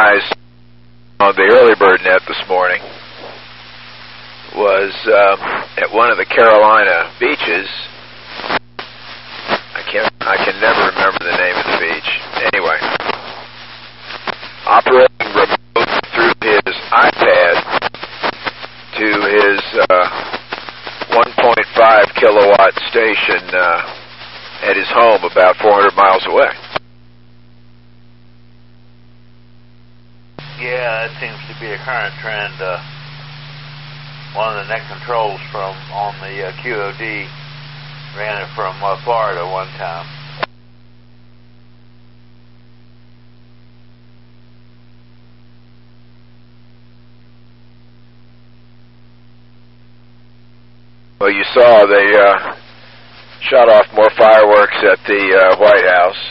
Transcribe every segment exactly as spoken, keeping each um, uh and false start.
guys on the early bird net this morning was um, at one of the Carolina beaches. I can't, I can never remember the name of the beach. Anyway, operating remote through his iPad to his uh, one point five kilowatt station uh, at his home about four hundred miles away. Yeah, that seems to be a current trend. Uh, one of the net controls from on the uh, Q O D ran it from uh, Florida one time. Well, you saw they uh, shot off more fireworks at the uh, White House.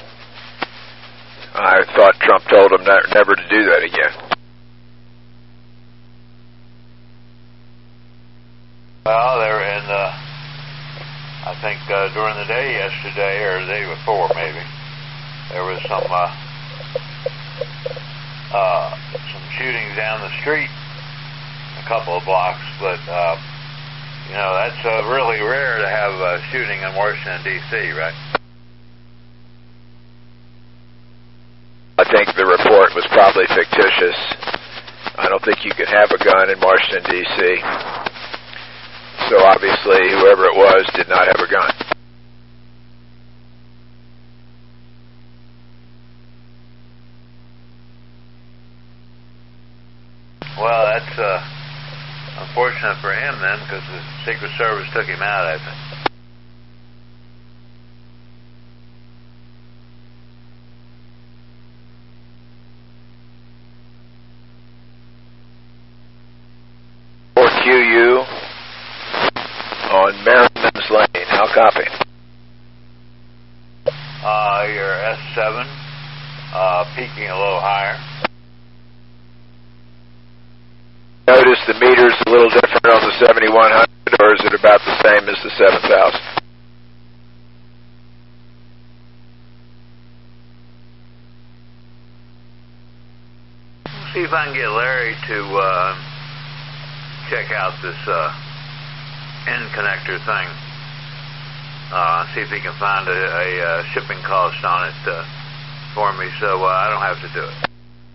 I thought Trump told him ne- never to do that again. Well, they were in, uh, I think uh, during the day yesterday, or the day before maybe, there was some uh, uh, some shootings down the street, a couple of blocks, but uh, you know, that's uh, really rare to have a shooting in Washington, D C, right? I think the report was probably fictitious. I don't think you can have a gun in Washington, D C So obviously, whoever it was did not have a gun. Well, that's uh, unfortunate for him then, because the Secret Service took him out, I think. Q U on Merriman's Lane. How copy? Uh, you're S seven, uh, peaking a little higher. Notice the meter's a little different on the seventy-one hundred, or is it about the same as the seven thousand? See if I can get Larry to uh, check out this uh, end connector thing. Uh, see if he can find a, a, a shipping cost on it uh, for me, so uh, I don't have to do it.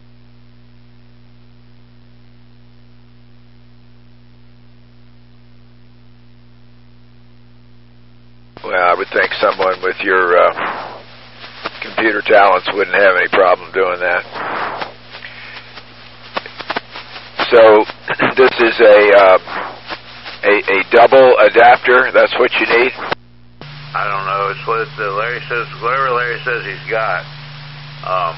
Well, I would think someone with your uh, computer talents wouldn't have any problem doing that. So this is a, uh, a a double adapter. That's what you need. I don't know. It's what uh, Larry says. Whatever Larry says he's got. Um,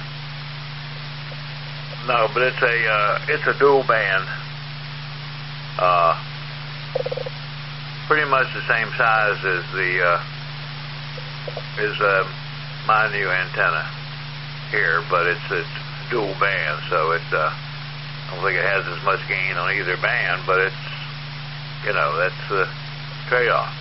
no, but it's a uh, it's a dual band. Uh, pretty much the same size as the uh, is uh, my new antenna here, but it's a dual band, so it. Uh, I don't think it has as much gain on either band, but it's, you know, that's the trade-off.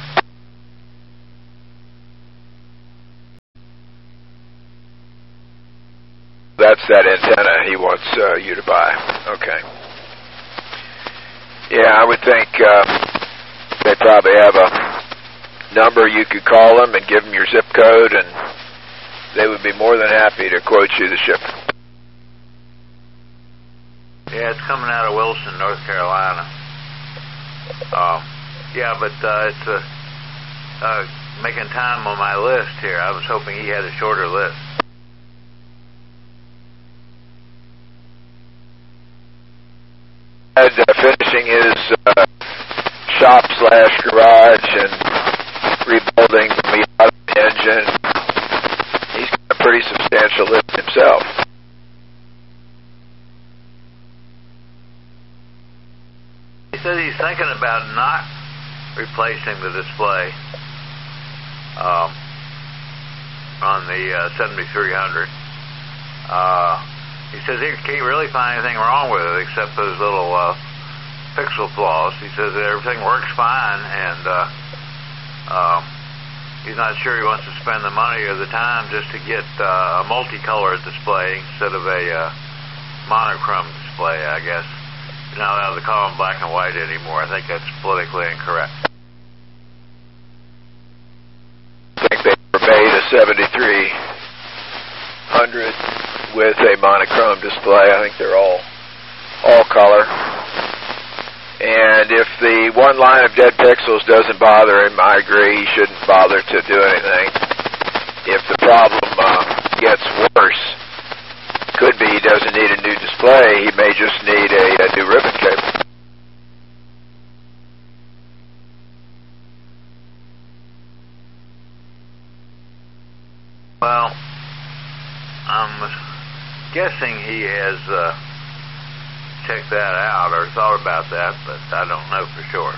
That's that antenna he wants uh, you to buy. Okay. Yeah, I would think uh, they probably have a number you could call them and give them your zip code, and they would be more than happy to quote you the shipment. Yeah, it's coming out of Wilson, North Carolina. Um, yeah, but uh, it's uh, uh, making time on my list here. I was hoping he had a shorter list. And, uh, finishing his uh, shop slash garage and rebuilding the Miata engine. He's got a pretty substantial list himself. He says he's thinking about not replacing the display um, on the uh, seventy-three hundred. Uh, he says he can't really find anything wrong with it except those little uh, pixel flaws. He says that everything works fine, and uh, um, he's not sure he wants to spend the money or the time just to get uh, a multicolored display instead of a uh, monochrome display, I guess. You're not allowed to call them black and white anymore. I think that's politically incorrect. I think they were made a seventy-three hundred with a monochrome display. I think they're all all color. And if the one line of dead pixels doesn't bother him, I agree, he shouldn't bother to do anything. If the problem uh, gets worse, could be he doesn't need a new display, he may just need a, a new ribbon cable. Well, I'm guessing he has uh, checked that out or thought about that, but I don't know for sure.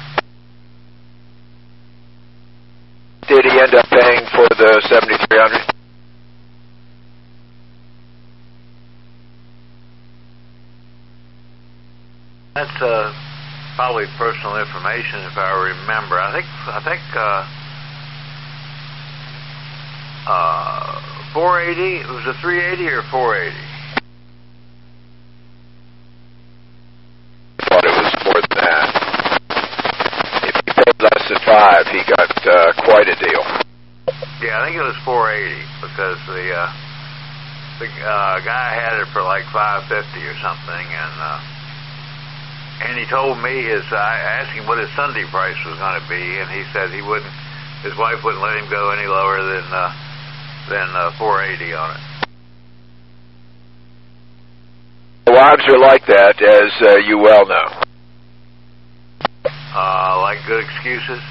Did he end up paying for the seventy-three hundred? That's uh, probably personal information, if I remember. I think I think uh, uh, four eighty. It was a three eighty or four eighty. I thought it was more than that. If he paid less than five, he got uh, quite a deal. Yeah, I think it was four eighty because the uh, the uh, guy had it for like five fifty or something, and. Uh, And he told me his. I asked him what his Sunday price was going to be, and he said he wouldn't. His wife wouldn't let him go any lower than uh, than uh, four eighty on it. Wives are like that, as uh, you well know. Uh, like good excuses.